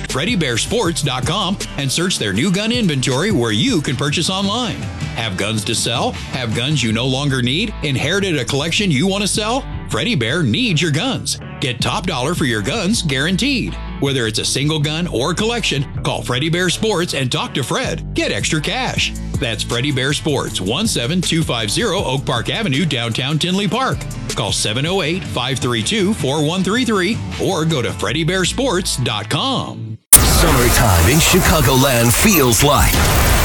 FreddyBearSports.com and search their new gun inventory where you can purchase online. Have guns to sell? Have guns you no longer need? Inherited a collection you want to sell? Freddie Bear needs your guns. Get top dollar for your guns guaranteed. Whether it's a single gun or collection, call Freddie Bear Sports and talk to Fred. Get extra cash. That's Freddie Bear Sports, 17250 Oak Park Avenue, downtown Tinley Park. Call 708-532-4133 or go to FreddyBearSports.com. Summertime in Chicagoland feels like